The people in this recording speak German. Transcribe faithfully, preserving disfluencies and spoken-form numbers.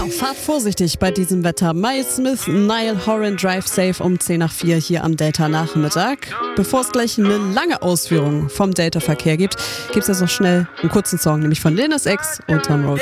Ja, fahrt vorsichtig bei diesem Wetter. Miles Smith, Niall Horan, Drive Safe um zehn nach vier hier am Delta-Nachmittag. Bevor es gleich eine lange Ausführung vom Delta-Verkehr gibt, gibt es jetzt noch schnell einen kurzen Song, nämlich von Lil Nas X und Tom Rhodes.